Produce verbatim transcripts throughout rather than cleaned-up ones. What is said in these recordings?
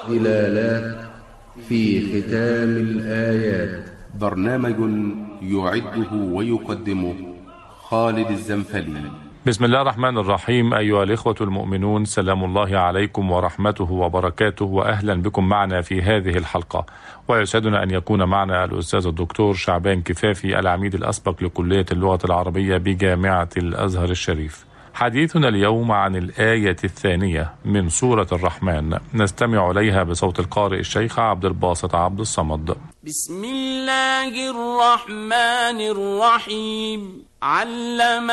ظلالات في ختام الآيات. برنامج يعده ويقدمه خالد الزنفلي. بسم الله الرحمن الرحيم. أيها الإخوة المؤمنون، سلام الله عليكم ورحمته وبركاته، وأهلا بكم معنا في هذه الحلقة. ويسعدنا أن يكون معنا الأستاذ الدكتور شعبان كفافي، العميد الأسبق لكلية اللغة العربية بجامعة الأزهر الشريف. حديثنا اليوم عن الآية الثانية من سورة الرحمن، نستمع إليها بصوت القارئ الشيخ عبد الباسط عبد الصمد. بسم الله الرحمن الرحيم. علم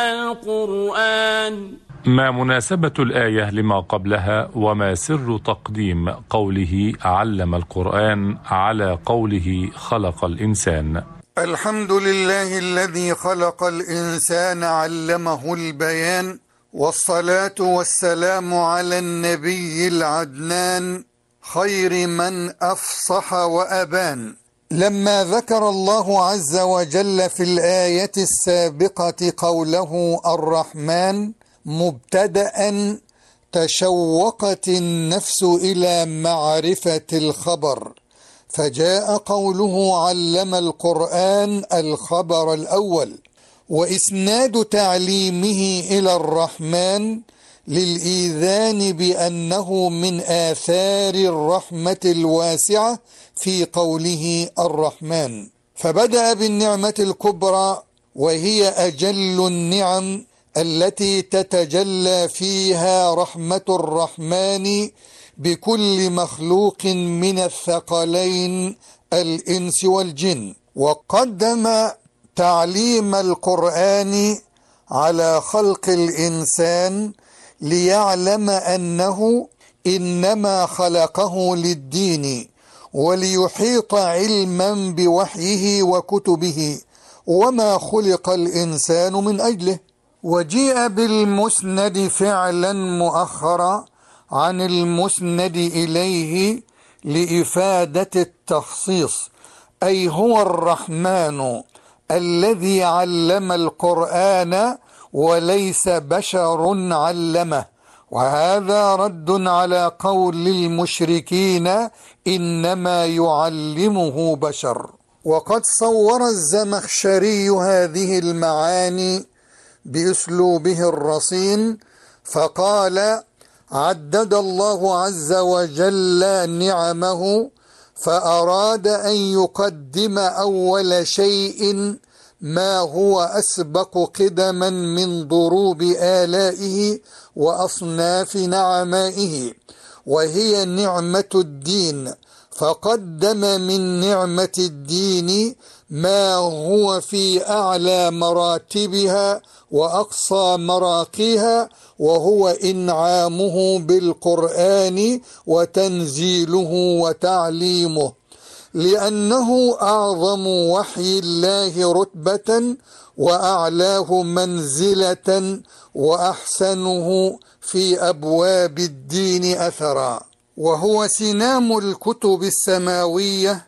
القرآن. ما مناسبة الآية لما قبلها، وما سر تقديم قوله علم القرآن على قوله خلق الإنسان؟ الحمد لله الذي خلق الإنسان علمه البيان، والصلاة والسلام على النبي العدنان خير من أفصح وأبان. لما ذكر الله عز وجل في الآية السابقة قوله الرحمن مبتدأ، تشوقت النفس إلى معرفة الخبر، فجاء قوله علم القرآن الخبر الأول، وإسناد تعليمه إلى الرحمن للإيذان بأنه من آثار الرحمة الواسعة في قوله الرحمن. فبدأ بالنعمة الكبرى، وهي أجل النعم التي تتجلى فيها رحمة الرحمن بكل مخلوق من الثقلين الإنس والجن. وقدم تعليم القرآن على خلق الإنسان ليعلم أنه إنما خلقه للدين، وليحيط علما بوحيه وكتبه، وما خلق الإنسان من أجله. وجيء بالمسند فعلا مؤخرا عن المسند إليه لإفادة التخصيص، أي هو الرحمن الذي علم القرآن وليس بشر علمه. وهذا رد على قول المشركين إنما يعلمه بشر. وقد صور الزمخشري هذه المعاني بأسلوبه الرصين، فقال: عدد الله عز وجل نعمه، فأراد أن يقدم أول شيء ما هو أسبق قدما من ضروب آلائه وأصناف نعمائه، وهي نعمة الدين، فقدم من نعمة الدين ما هو في أعلى مراتبها وأقصى مراقيها، وهو إنعامه بالقرآن وتنزيله وتعليمه، لأنه أعظم وحي الله رتبة وأعلاه منزلة وأحسنه في أبواب الدين أثرا، وهو سنام الكتب السماوية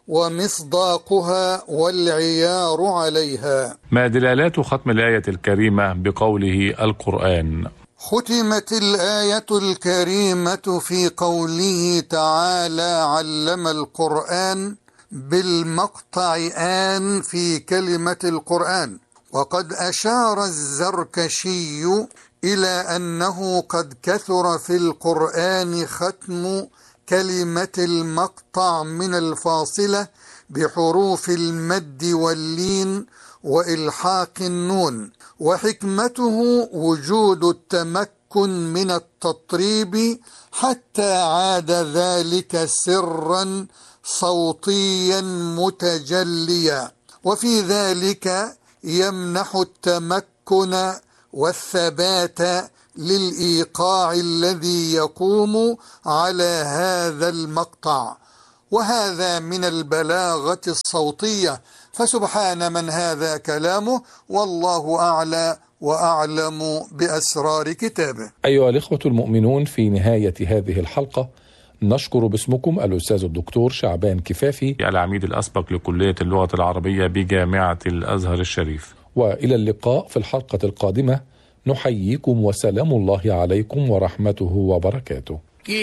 ومصداقها والعيار عليها. ما دلالات ختم الآية الكريمة بقوله القرآن؟ ختمت الآية الكريمة في قوله تعالى علم القرآن بالمقطع آن في كلمة القرآن. وقد أشار الزركشي إلى أنه قد كثر في القرآن ختم كلمة المقطع من الفاصلة بحروف المد واللين وإلحاق النون، وحكمته وجود التمكن من التطريب حتى عاد ذلك سرا صوتيا متجليا، وفي ذلك يمنح التمكن والثبات للإيقاع الذي يقوم على هذا المقطع، وهذا من البلاغة الصوتية، فسبحان من هذا كلامه، والله أعلى وأعلم بأسرار كتابه. أيها الإخوة المؤمنون، في نهاية هذه الحلقة نشكر باسمكم الأستاذ الدكتور شعبان كفافي، العميد الأسبق لكلية اللغة العربية بجامعة الأزهر الشريف. وإلى اللقاء في الحلقة القادمة، نحييكم وسلام الله عليكم ورحمته وبركاته.